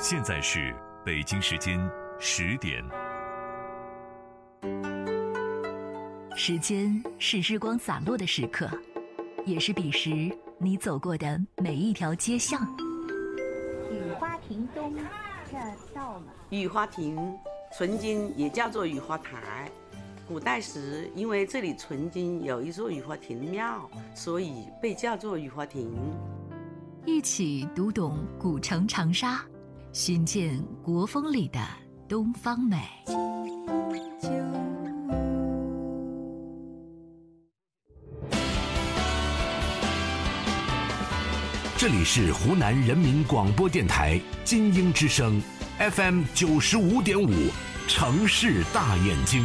现在是北京时间10点。 时间是日光洒落的时刻，也是彼时你走过的每一条街巷。 雨花亭东，这到了。 雨花亭曾经也叫做雨花台，古代时因为这里曾经有一座雨花亭庙，所以被叫做雨花亭。 一起读懂古城长沙，寻见国风里的东方美。 这里是湖南人民广播电台金鹰之声 FM 95.5，城市大眼睛。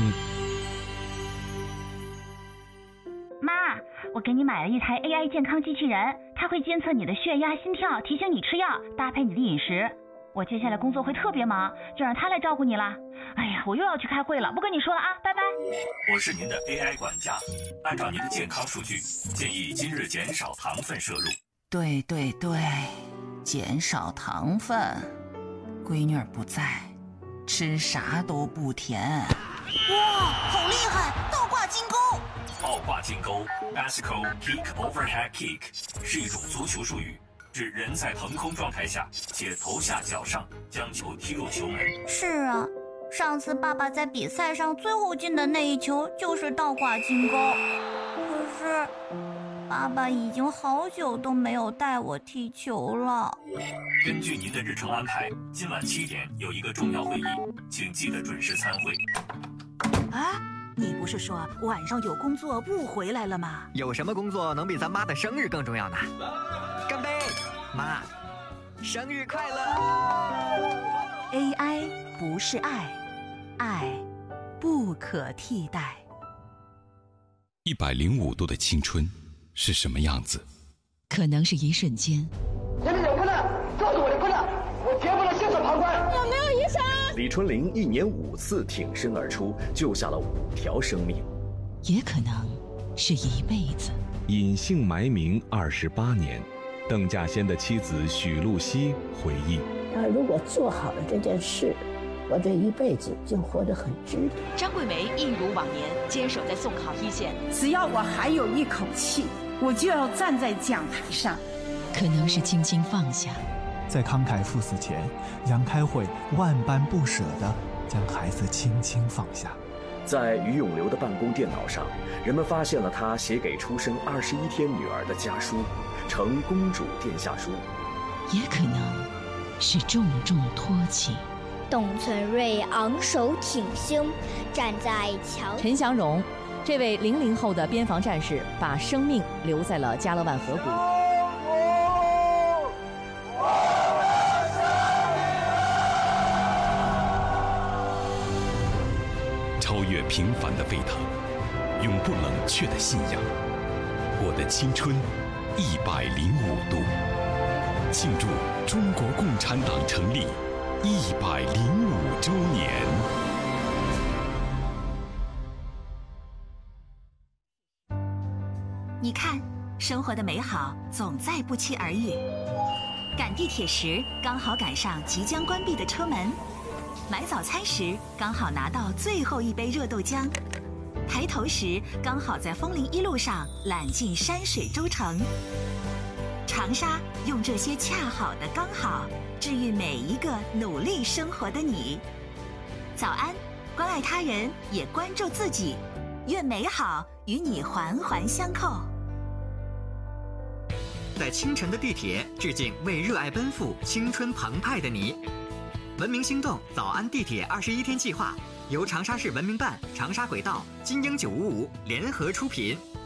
妈，我给你买了一台 AI 健康机器人，它会监测你的血压、心跳，提醒你吃药，搭配你的饮食。我接下来工作会特别忙，就让它来照顾你了。哎呀，我又要去开会了，不跟你说了啊，拜拜。 我是您的 AI 管家，按照您的健康数据，建议今日减少糖分摄入。 对，减少糖分。闺女儿不在，吃啥都不甜。 哇，好厉害！倒挂金钩。 倒挂金钩 （Bicycle Kick Overhead Kick） 是一种足球术语，指人在腾空状态下且头下脚上将球踢入球门。 是啊，上次爸爸在比赛上最后进的那一球就是倒挂金钩。可是爸爸已经好久都没有带我踢球了。 根据您的日程安排，今晚7点有一个重要会议，请记得准时参会。 啊，你不是说晚上有工作不回来了吗？ 有什么工作能比咱妈的生日更重要呢？干杯，妈，生日快乐！ AI 不是爱，爱不可替代。 105度的青春是什么样子？ 可能是一瞬间。 这里有困难，告诉我的困难，我绝不能袖手旁观。 有没有医生？ 李春玲1年5次挺身而出，救下了5条生命。 也可能是一辈子。 隐姓埋名28年，邓稼先的妻子许露西回忆： 他如果做好了这件事，我这一辈子就活得很值得。 张桂梅一如往年坚守在送考一线， 只要我还有一口气，我就要站在讲台上。 可能是轻轻放下， 在慷慨赴死前，杨开慧万般不舍地将孩子轻轻放下。 在于永流的办公电脑上，人们发现了他写给出生21天女儿的家书，呈公主殿下书。 也可能是重重托起。 董存瑞昂首挺胸，站在桥。 陈祥荣，这位00后的边防战士，把生命留在了加勒万河谷。 超越平凡的沸腾，永不冷却的信仰。我的青春105度，庆祝中国共产党成立105周年。 你看，生活的美好总在不期而遇。赶地铁时，刚好赶上即将关闭的车门；买早餐时，刚好拿到最后一杯热豆浆；抬头时，刚好在枫林1路上揽尽山水洲城。长沙用这些恰好的刚好，治愈每一个努力生活的你。早安，关爱他人，也关注自己，愿美好与你环环相扣。 在清晨的地铁，致敬为热爱奔赴、青春澎湃的你。文明心动早安地铁21天计划由长沙市文明办、长沙轨道、金鹰955联合出品。